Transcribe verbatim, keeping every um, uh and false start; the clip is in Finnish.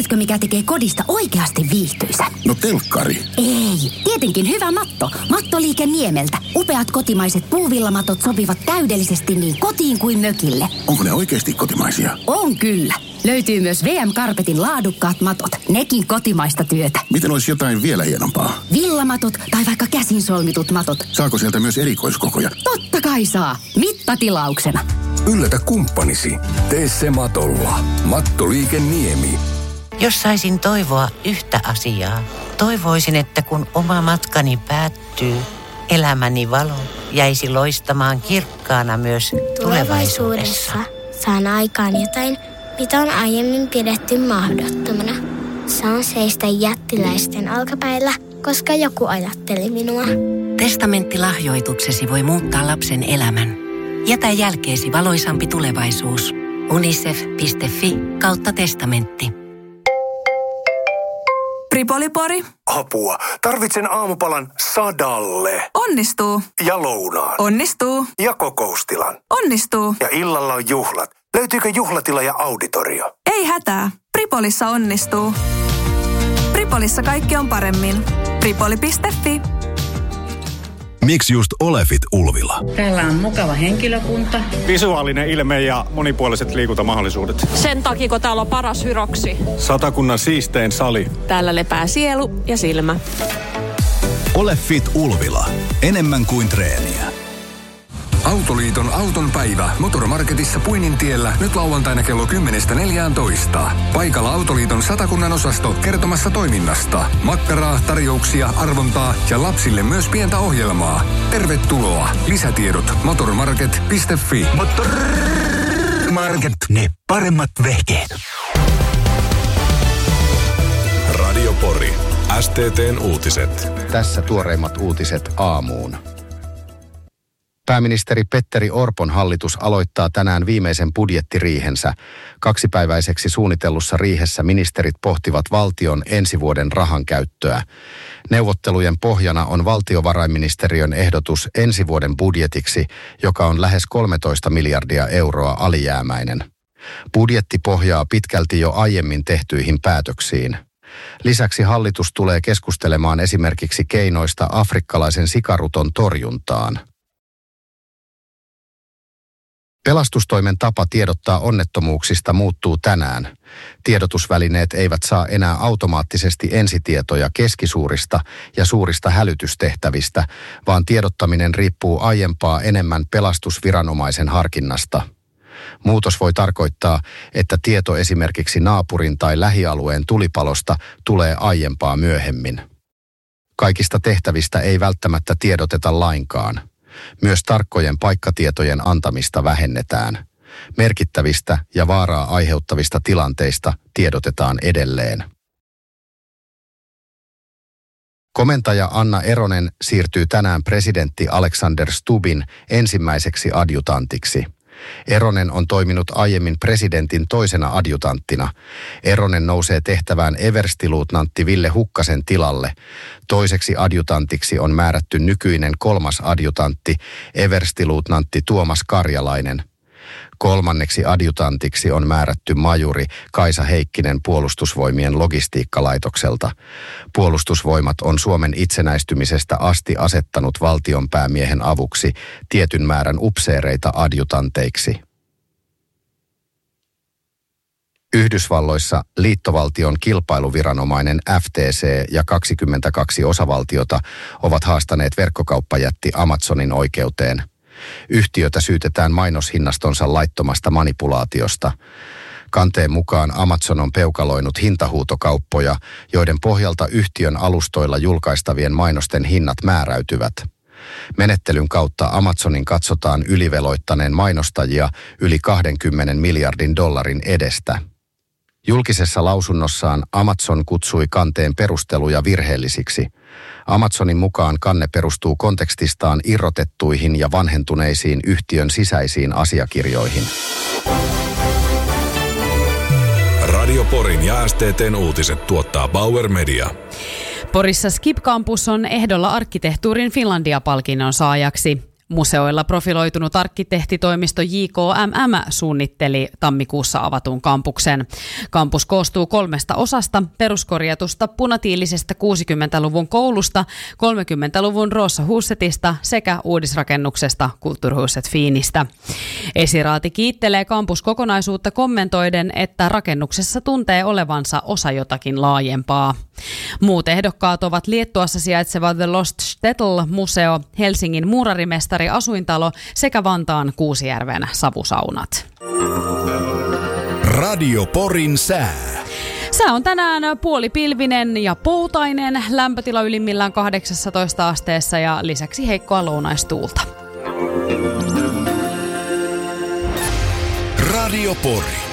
Tiedätkö, mikä tekee kodista oikeasti viihtyisä? No telkkari. Ei, tietenkin hyvä matto. Mattoliike Niemeltä. Upeat kotimaiset puuvillamatot sopivat täydellisesti niin kotiin kuin mökille. Onko ne oikeasti kotimaisia? On kyllä. Löytyy myös V M Carpetin laadukkaat matot. Nekin kotimaista työtä. Miten olisi jotain vielä hienompaa? Villamatot tai vaikka käsin solmitut matot. Saako sieltä myös erikoiskokoja? Totta kai saa. Mittatilauksena. Yllätä kumppanisi. Tee se matolla. Mattoliike Niemi. Jos saisin toivoa yhtä asiaa, toivoisin, että kun oma matkani päättyy, elämäni valo jäisi loistamaan kirkkaana myös tulevaisuudessa. Saan aikaan jotain, mitä on aiemmin pidetty mahdottomana. Saan seistä jättiläisten alkapäillä, koska joku ajatteli minua. Testamenttilahjoituksesi voi muuttaa lapsen elämän. Jätä jälkeesi valoisampi tulevaisuus. unicef piste fi kautta testamentti. Tripolipori. Apua. Tarvitsen aamupalan sadalle. Onnistuu. Ja lounaan. Onnistuu. Ja kokoustilan. Onnistuu. Ja illalla on juhlat. Löytyykö juhlatila ja auditorio? Ei hätää. Tripolissa onnistuu. Tripolissa kaikki on paremmin. Tripoli piste fi. Miksi just Olefit Ulvila? Täällä on mukava henkilökunta. Visuaalinen ilme ja monipuoliset liikuntamahdollisuudet. Sen takia, kun täällä on paras hyroksi. Satakunnan siistein sali. Täällä lepää sielu ja silmä. Olefit Ulvila. Enemmän kuin treeniä. Autoliiton auton päivä Motormarketissa Puinintiellä nyt lauantaina kello kymmenestä neljääntoista. Paikalla Autoliiton Satakunnan osasto kertomassa toiminnasta. Makkaraa, tarjouksia, arvontaa ja lapsille myös pientä ohjelmaa. Tervetuloa. Lisätiedot motormarket piste fi. Motormarket, ne paremmat vehkeet. Radio Pori. S T T:n uutiset. Tässä tuoreimmat uutiset aamuun. Pääministeri Petteri Orpon hallitus aloittaa tänään viimeisen budjettiriihensä. Kaksipäiväiseksi suunnitellussa riihessä ministerit pohtivat valtion ensi vuoden rahankäyttöä. Neuvottelujen pohjana on valtiovarainministeriön ehdotus ensi vuoden budjetiksi, joka on lähes kolmetoista miljardia euroa alijäämäinen. Budjetti pohjaa pitkälti jo aiemmin tehtyihin päätöksiin. Lisäksi hallitus tulee keskustelemaan esimerkiksi keinoista afrikkalaisen sikaruton torjuntaan. Pelastustoimen tapa tiedottaa onnettomuuksista muuttuu tänään. Tiedotusvälineet eivät saa enää automaattisesti ensitietoja keskisuurista ja suurista hälytystehtävistä, vaan tiedottaminen riippuu aiempaa enemmän pelastusviranomaisen harkinnasta. Muutos voi tarkoittaa, että tieto esimerkiksi naapurin tai lähialueen tulipalosta tulee aiempaa myöhemmin. Kaikista tehtävistä ei välttämättä tiedoteta lainkaan. Myös tarkkojen paikkatietojen antamista vähennetään. Merkittävistä ja vaaraa aiheuttavista tilanteista tiedotetaan edelleen. Komentaja Anna Eronen siirtyy tänään presidentti Alexander Stubbin ensimmäiseksi adjutantiksi. Eronen on toiminut aiemmin presidentin toisena adjutanttina. Eronen nousee tehtävään everstiluutnantti Ville Hukkasen tilalle. Toiseksi adjutantiksi on määrätty nykyinen kolmas adjutantti, everstiluutnantti Tuomas Karjalainen. Kolmanneksi adjutantiksi on määrätty majuri Kaisa Heikkinen Puolustusvoimien logistiikkalaitokselta. Puolustusvoimat on Suomen itsenäistymisestä asti asettanut valtionpäämiehen avuksi tietyn määrän upseereita adjutanteiksi. Yhdysvalloissa liittovaltion kilpailuviranomainen F T C ja kaksikymmentäkaksi osavaltiota ovat haastaneet verkkokauppajätti Amazonin oikeuteen. Yhtiötä syytetään mainoshinnastonsa laittomasta manipulaatiosta. Kanteen mukaan Amazon on peukaloinut hintahuutokauppoja, joiden pohjalta yhtiön alustoilla julkaistavien mainosten hinnat määräytyvät. Menettelyn kautta Amazonin katsotaan yliveloittaneen mainostajia yli kaksikymmentä miljardin dollarin edestä. Julkisessa lausunnossaan Amazon kutsui kanteen perusteluja virheellisiksi. Amazonin mukaan kanne perustuu kontekstistaan irrotettuihin ja vanhentuneisiin yhtiön sisäisiin asiakirjoihin. Radio Porin ja S T T:n uutiset tuottaa Bauer Media. Porissa Skip Campus on ehdolla arkkitehtuurin Finlandia-palkinnon saajaksi. Museoilla profiloitunut arkkitehtitoimisto J K M M suunnitteli tammikuussa avatun kampuksen. Kampus koostuu kolmesta osasta: peruskorjatusta punatiilisestä kuusikymmentäluvun koulusta, kolmekymmentäluvun Rosa Hussetista sekä uudisrakennuksesta Kulturhuset Fiinistä. Esiraati kiittelee kampuskokonaisuutta kommentoiden, että rakennuksessa tuntee olevansa osa jotakin laajempaa. Muut ehdokkaat ovat Liettuassa sijaitseva The Lost Shtetl-museo, Helsingin muurarimestari asuintalo sekä Vantaan Kuusijärven savusaunat. Radio Porin sää. Sää on tänään puolipilvinen ja poutainen, lämpötila ylimmillään kahdeksantoista asteessa ja lisäksi heikkoa lounaistuulta. Radio Pori.